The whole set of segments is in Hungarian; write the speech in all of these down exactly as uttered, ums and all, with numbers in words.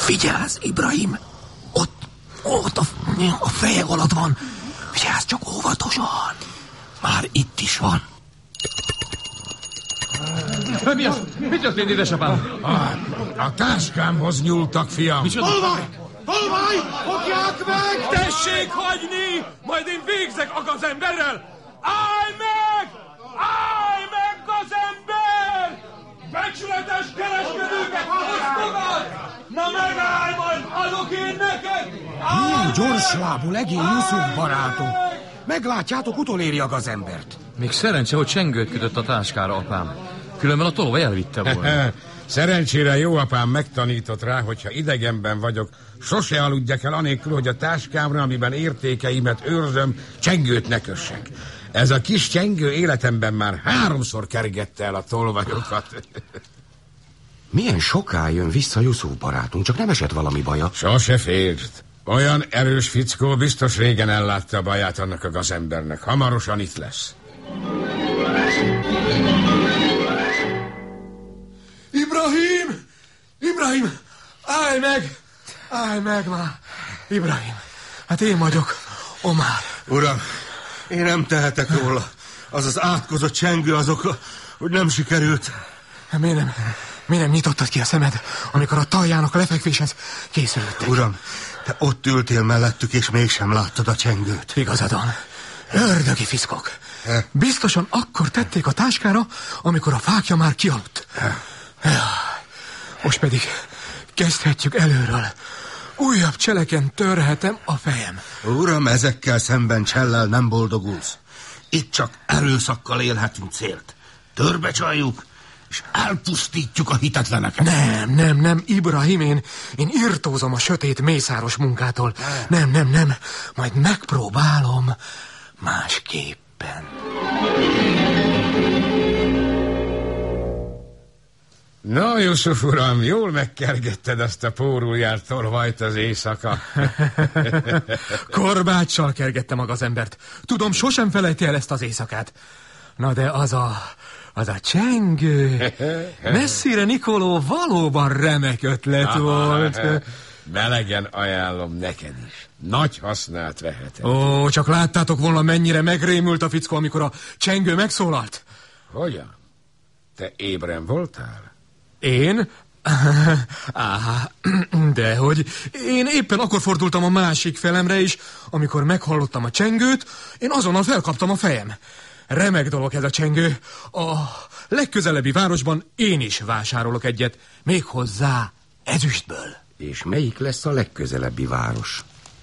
Vigyázz, Ibrahim! Ott, ott a, a feje alatt van. Vigyázz csak óvatosan. Már itt is van. Mi az? Mi történt, édesapám? A, a táskámhoz nyúltak, fiam. Hol vagy? Hol vagy? Fogják meg! Tessék hagyni! Majd én végzek a gazemberrel! Állj meg! Állj meg, gazember! Becsületes kereskedőket hoztogad! Na megállj, majd adok én neked! Milyen gyorslábú legény Jusuf barátunk. Meglátjátok, utoléri a gazembert. Még szerencse, hogy csengőt kötött a táskára, apám. Különben a tolvaj elvitte volna. Szerencsére jó apám megtanított rá, hogyha idegenben vagyok, sose aludjak el anélkül, hogy a táskámra, amiben értékeimet őrzöm, csengőt ne kössek. Ez a kis csengő életemben már háromszor kergette el a tolvajokat. Milyen soká jön vissza Jusuf barátunk, csak nem esett valami baja? Sose félt. Olyan erős fickó, biztos régen ellátta a baját annak a gazembernek. Hamarosan itt lesz. Ibrahim! Ibrahim! Állj meg! Állj meg már! Ibrahim, hát én vagyok, Omar. Uram, én nem tehetek róla. Az az átkozott csengő az oka, hogy nem sikerült. Miért nem, miért nem nyitottad ki a szemed, amikor a taljának a lefekvéshez készülöttek? Uram, te ott ültél mellettük, és mégsem láttad a csengőt. Igazad van. Ördögi fiszkok. He? Biztosan akkor tették a táskára, amikor a fákja már kialudt. Ja, most pedig kezdhetjük előről. Újabb cseleken törhetem a fejem. Uram, ezekkel szemben csellel nem boldogulsz. Itt csak erőszakkal élhetünk célt. Törbecsaljuk, és elpusztítjuk a hitetleneket. Nem, nem, nem, Ibrahim, én, én irtózom a sötét mészáros munkától. Nem, nem, nem, majd megpróbálom másképpen. Na, Jusuf uram, jól megkergetted azt a pórul járt tolvajt az éjszaka. Korbáccsal kergettem a gazembert. Tudom, sosem felejti el ezt az éjszakát. Na de az a... az a csengő... Messzire Nikoló valóban remek ötlet Aha, volt. Melegen ajánlom neked is. Nagy hasznát veheted. Ó, csak láttátok volna, mennyire megrémült a fickó, amikor a csengő megszólalt. Hogyan? Te ébren voltál? Én? Áhá, dehogy. Én éppen akkor fordultam a másik felemre is, amikor meghallottam a csengőt, én azonnal felkaptam a fejem. Remek dolog ez a csengő. A legközelebbi városban én is vásárolok egyet, méghozzá ezüstből. És melyik lesz a legközelebbi város?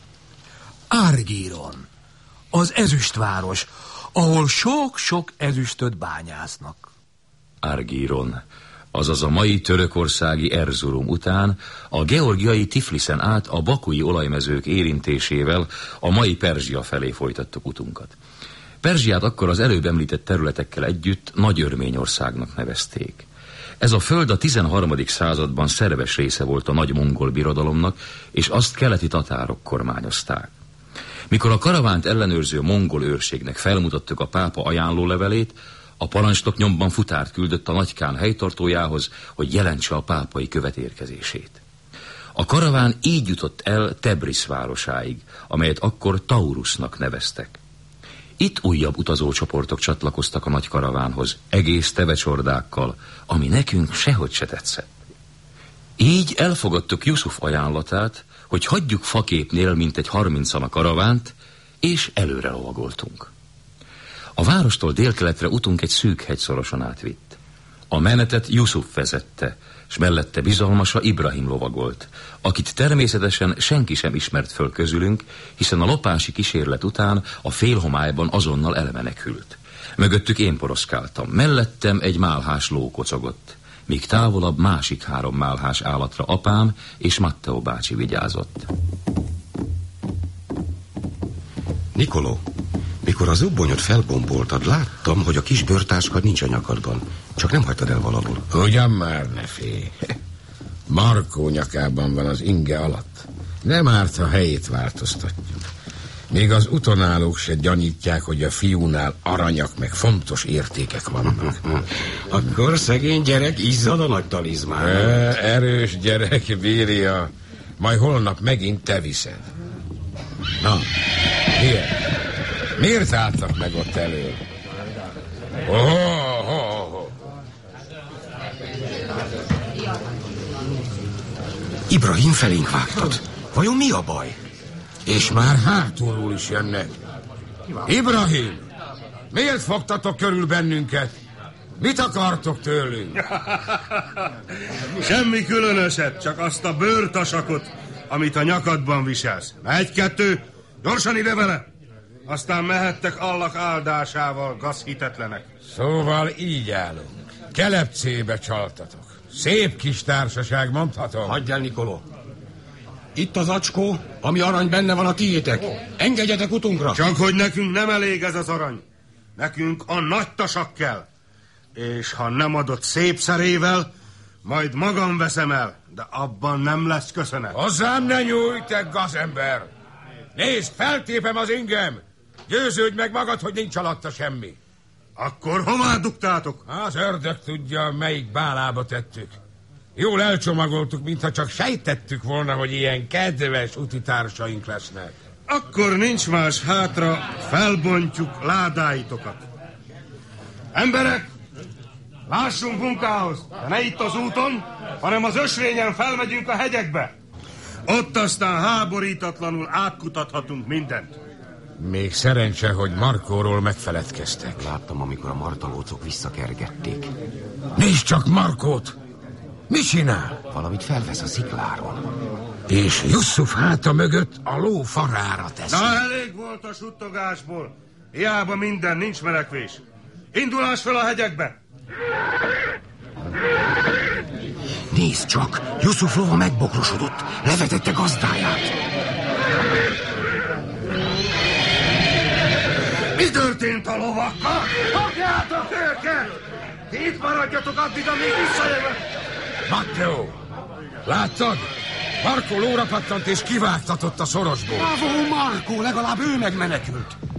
Argíron. Az ezüstváros, ahol sok-sok ezüstöt bányásznak. Argíron, azaz a mai törökországi Erzurum után a georgiai Tifliszen át a bakui olajmezők érintésével a mai Perzsia felé folytattuk utunkat. Perzsiát akkor az előbb említett területekkel együtt Nagy Örményországnak nevezték. Ez a föld a tizenharmadik században szerves része volt a nagy mongol birodalomnak, és azt keleti tatárok kormányozták. Mikor a karavánt ellenőrző mongol őrségnek felmutattuk a pápa ajánlólevelét, a parancsnok nyomban futárt küldött a nagykán helytartójához, hogy jelentse a pápai követérkezését. A karaván így jutott el Tebrisz városáig, amelyet akkor Taurusnak neveztek. Itt újabb utazócsoportok csatlakoztak a nagy karavánhoz, egész tevecsordákkal, ami nekünk sehogy se tetszett. Így elfogadtuk Jusuf ajánlatát, hogy hagyjuk faképnél mintegy harmincan a karavánt, és előre lovagoltunk. A várostól délkeletre utunk egy szűk hegyszoroson átvitt. A menetet Jusuf vezette, s mellette bizalmasa Ibrahim lovagolt, akit természetesen senki sem ismert föl közülünk, hiszen a lopási kísérlet után a félhomályban azonnal elmenekült. Mögöttük én poroszkáltam, mellettem egy málhás ló kocogott, míg távolabb másik három málhás állatra apám és Matteo bácsi vigyázott. Nikoló, mikor az zubbonyot felgomboltad, láttam, hogy a kis bőrtáskad nincs a nyakadban. Csak nem hagytad el valahol. Ugyan már, ne félj. Markó nyakában van az inge alatt. Nem árt, ha helyét változtatjuk. Még az utonállók se gyanítják, hogy a fiúnál aranyak meg fontos értékek vannak. Akkor szegény gyerek izzad a nagy talizmán. Erős gyerek bírja. majd holnap megint te viszed. Na, miért? Miért álltak meg ott elő? Oh, oh, oh. Ibrahim felénk vágtad. Vajon mi a baj? És már hátulról is jönnek. Ibrahim, miért fogtatok körül bennünket? Mit akartok tőlünk? Semmi különöset, csak azt a bőrtasakot, amit a nyakadban viselsz. Egy-kettő, gyorsan ide vele! Aztán mehettek Allah áldásával, gazhitetlenek. Szóval így állunk. Kelepcébe csaltatok. Szép kis társaság, mondhatom. Hagyj el, Nikoló. Itt az acskó, ami arany benne van a tiétek. Engedjetek utunkra. Csak hogy nekünk nem elég ez az arany. Nekünk a nagy tasak kell. És ha nem adott szép szerével, majd magam veszem el. De abban nem lesz köszönet. Hozzám ne nyújj, te gazember! Nézd, feltépem az ingem! Győződj meg magad, hogy nincs alatta semmi. Akkor hová dugtátok? Az ördög tudja, melyik bálába tettük. Jól elcsomagoltuk, mintha csak sejtettük volna, hogy ilyen kedves utitársaink lesznek. Akkor nincs más hátra, felbontjuk ládáitokat. Emberek, lássunk munkához, de ne itt az úton, hanem az ösvényen felmegyünk a hegyekbe. Ott aztán háborítatlanul átkutathatunk mindent. Még szerencse, hogy Markóról megfeledkeztek. Láttam, amikor a martalócok visszakergették. Nézd csak Markót! Mi csinál? Valamit felvesz a szikláron. És Jusszuf háta mögött a ló farára teszi. Na, elég volt a suttogásból. Hiába minden, nincs menekvés. Indulás fel a hegyekbe! Nézd csak, Jusszuf lova megbokrosodott. Levetette gazdáját. Mi történt a lovakkal? Fogjátok őket! Itt maradjatok addig, amíg visszajövök! Matteo, láttad? Markó lóra pattant és kivágtatott a szorosból. Bravo, Markó, legalább ő megmenekült.